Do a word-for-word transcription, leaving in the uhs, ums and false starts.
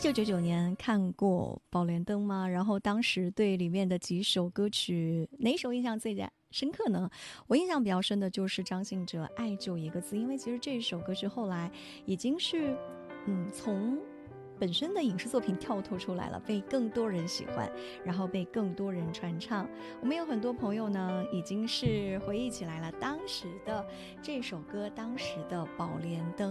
九九九年看过《宝莲灯》吗？然后当时对里面的几首歌曲，哪一首印象最深刻呢？我印象比较深的就是张信哲《爱就一个字》，因为其实这首歌是后来已经是，嗯，从本身的影视作品跳脱出来了，被更多人喜欢，然后被更多人传唱。我们有很多朋友呢，已经是回忆起来了当时的这首歌，当时的《宝莲灯》。